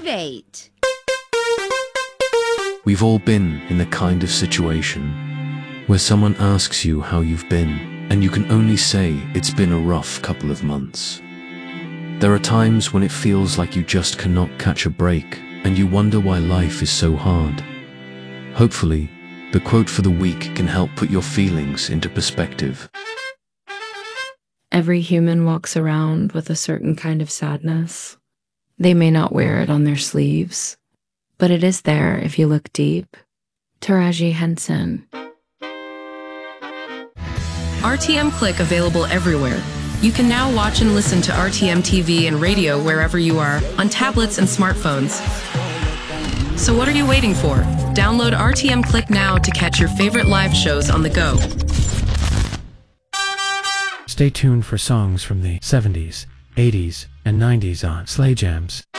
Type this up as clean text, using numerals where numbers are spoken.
Activate. We've all been in the kind of situation where someone asks you how you've been, and you can only say it's been a rough couple of months. There are times when it feels like you just cannot catch a break, and you wonder why life is so hard. Hopefully, the quote for the week can help put your feelings into perspective. Every human walks around with a certain kind of sadness. They may not wear it on their sleeves, but it is there if you look deep. Taraji Henson. RTM Click available everywhere. You can now watch and listen to RTM TV and radio wherever you are, on tablets and smartphones. So what are you waiting for? Download RTM Click now to catch your favorite live shows on the go. Stay tuned for songs from the 70s, 80s, and 90s on Slay Jams.